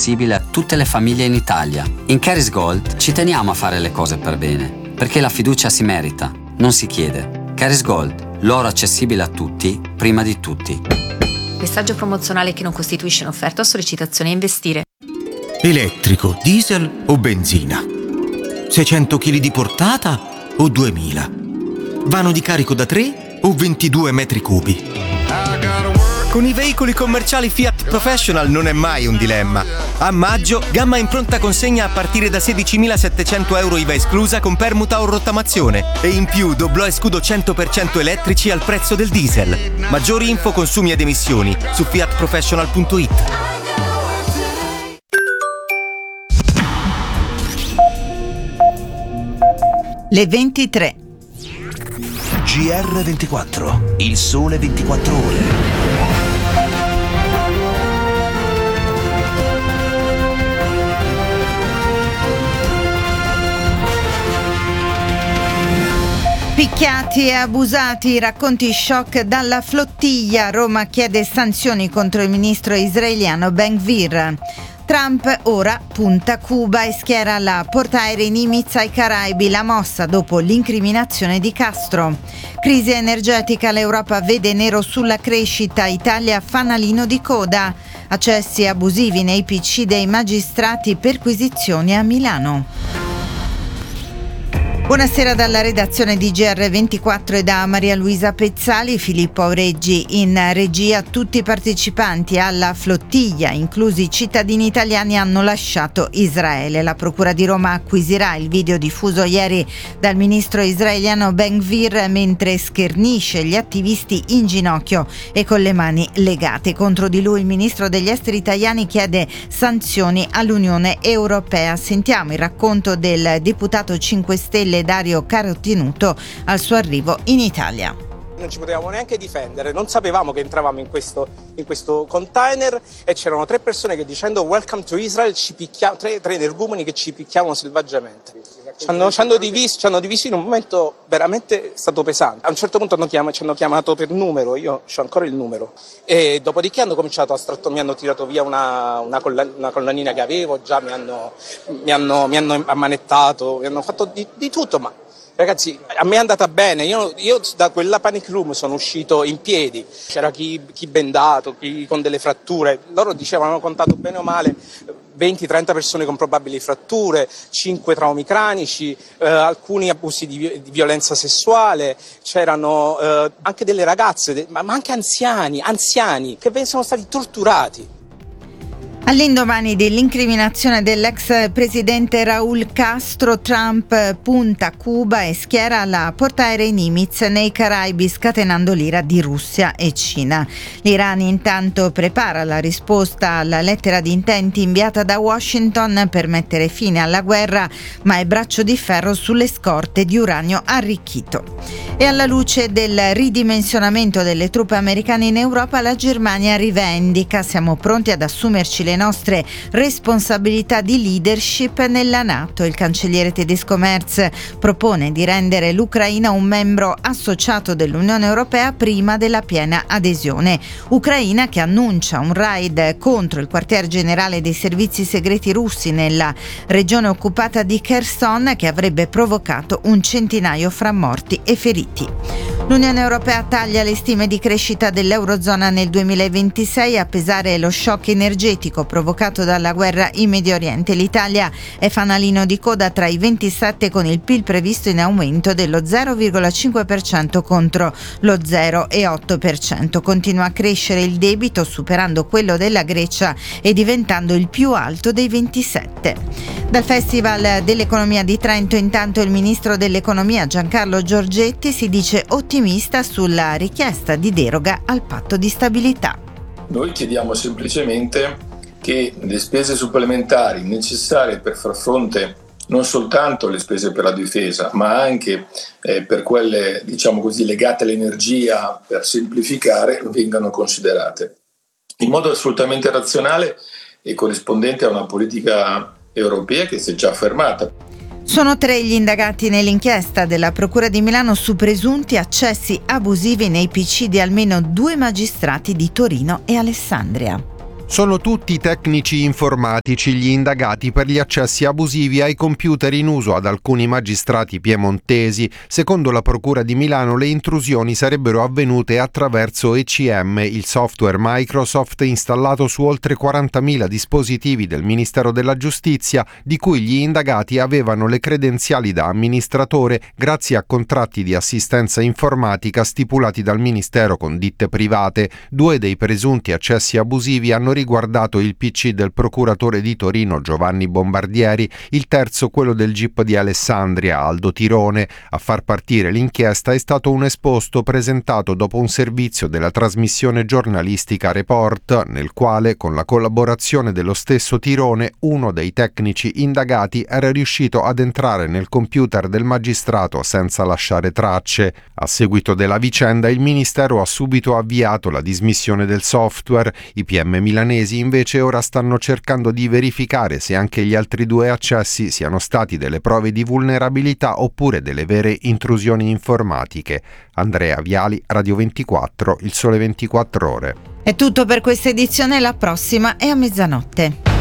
accessibile a tutte le famiglie in Italia. In Caris Gold ci teniamo a fare le cose per bene, perché la fiducia si merita, non si chiede. Caris Gold, l'oro accessibile a tutti, prima di tutti. Messaggio promozionale che non costituisce un'offerta o sollecitazione a investire. Elettrico, diesel o benzina? 600 kg di portata o 2000? Vano di carico da 3 o 22 metri cubi? Con i veicoli commerciali Fiat Professional non è mai un dilemma. A maggio, gamma in pronta consegna a partire da 16.700 euro IVA esclusa con permuta o rottamazione. E in più doblò e scudo 100% elettrici al prezzo del diesel. Maggiori info, consumi ed emissioni su fiatprofessional.it. Le 23. GR24, il sole 24 ore. Picchiati e abusati, racconti shock dalla flottiglia. Roma chiede sanzioni contro il ministro israeliano Ben-Gvir. Trump ora punta Cuba e schiera la portaerei Nimitz ai Caraibi, la mossa dopo l'incriminazione di Castro. Crisi energetica, l'Europa vede nero sulla crescita, Italia fanalino di coda. Accessi abusivi nei PC dei magistrati, perquisizioni a Milano. Buonasera dalla redazione di GR24 e da Maria Luisa Pezzali. Filippo Aureggi in regia. Tutti i partecipanti alla flottiglia, inclusi i cittadini italiani, hanno lasciato Israele. La Procura di Roma acquisirà il video diffuso ieri dal ministro israeliano Ben-Gvir mentre schernisce gli attivisti in ginocchio e con le mani legate. Contro di lui il ministro degli esteri italiani chiede sanzioni all'Unione Europea. Sentiamo il racconto del deputato 5 Stelle Dario Carotenuto al suo arrivo in Italia. Non ci potevamo neanche difendere, non sapevamo che entravamo in questo container e c'erano 3 persone che dicendo welcome to Israel ci picchiavano, 3 energumeni che ci picchiavano selvaggiamente. Ci hanno divisi in un momento veramente stato pesante. A un certo punto ci hanno chiamato per numero, io ho ancora il numero, e dopodiché hanno cominciato mi hanno tirato via una collanina che avevo, già mi hanno ammanettato, mi hanno fatto di tutto, ma ragazzi, a me è andata bene, io da quella panic room sono uscito in piedi, c'era chi bendato, chi con delle fratture, loro dicevano hanno contato bene o male 20-30 persone con probabili fratture, 5 traumi cranici, alcuni abusi di violenza sessuale, c'erano anche delle ragazze, ma anche anziani che sono stati torturati. All'indomani dell'incriminazione dell'ex presidente Raúl Castro, Trump punta Cuba e schiera la portaerei Nimitz nei Caraibi, scatenando l'ira di Russia e Cina. L'Iran intanto prepara la risposta alla lettera di intenti inviata da Washington per mettere fine alla guerra, ma è braccio di ferro sulle scorte di uranio arricchito. E alla luce del ridimensionamento delle truppe americane in Europa, la Germania rivendica: siamo pronti ad assumerci le nostre responsabilità di leadership nella NATO. Il cancelliere tedesco Merz propone di rendere l'Ucraina un membro associato dell'Unione Europea prima della piena adesione. Ucraina che annuncia un raid contro il quartier generale dei servizi segreti russi nella regione occupata di Kherson, che avrebbe provocato un centinaio fra morti e feriti. L'Unione Europea taglia le stime di crescita dell'Eurozona nel 2026, a pesare lo shock energetico provocato dalla guerra in Medio Oriente. L'Italia è fanalino di coda tra i 27 con il PIL previsto in aumento dello 0,5% contro lo 0,8%. Continua a crescere il debito, superando quello della Grecia e diventando il più alto dei 27. Dal Festival dell'Economia di Trento intanto il ministro dell'Economia Giancarlo Giorgetti si dice ottimista sulla richiesta di deroga al patto di stabilità. Noi chiediamo semplicemente che le spese supplementari necessarie per far fronte non soltanto alle spese per la difesa, ma anche per quelle, diciamo così, legate all'energia, per semplificare, vengano considerate in modo assolutamente razionale e corrispondente a una politica europea che si è già affermata. Sono 3 gli indagati nell'inchiesta della Procura di Milano su presunti accessi abusivi nei PC di almeno 2 magistrati di Torino e Alessandria. Sono tutti tecnici informatici gli indagati per gli accessi abusivi ai computer in uso ad alcuni magistrati piemontesi. Secondo la Procura di Milano, le intrusioni sarebbero avvenute attraverso ECM, il software Microsoft installato su oltre 40.000 dispositivi del Ministero della Giustizia, di cui gli indagati avevano le credenziali da amministratore grazie a contratti di assistenza informatica stipulati dal Ministero con ditte private. 2 dei presunti accessi abusivi hanno riguardato il PC del procuratore di Torino Giovanni Bombardieri, il terzo quello del GIP di Alessandria Aldo Tirone. A far partire l'inchiesta è stato un esposto presentato dopo un servizio della trasmissione giornalistica Report, nel quale, con la collaborazione dello stesso Tirone, uno dei tecnici indagati era riuscito ad entrare nel computer del magistrato senza lasciare tracce. A seguito della vicenda, il Ministero ha subito avviato la dismissione del software. I PM milanesi invece ora stanno cercando di verificare se anche gli altri 2 accessi siano stati delle prove di vulnerabilità oppure delle vere intrusioni informatiche. Andrea Viali, Radio 24, Il Sole 24 Ore. È tutto per questa edizione, la prossima è a mezzanotte.